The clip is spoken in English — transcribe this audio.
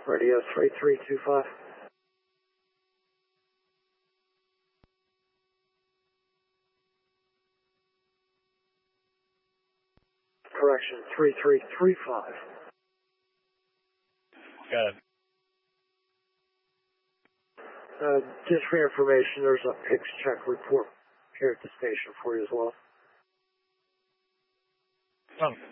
Radio 3325. Correction, 3335. Got it. Just for your information, there's a PICS check report here at the station for you as well. Oh.